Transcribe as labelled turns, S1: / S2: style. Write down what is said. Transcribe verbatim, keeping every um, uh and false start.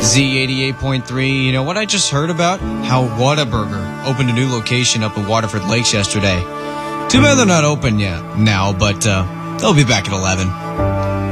S1: Z eighty-eight point three. You know what I just heard about? How Whataburger opened a new location up in Waterford Lakes yesterday. Too bad they're not open yet now, but uh, they'll be back at eleven.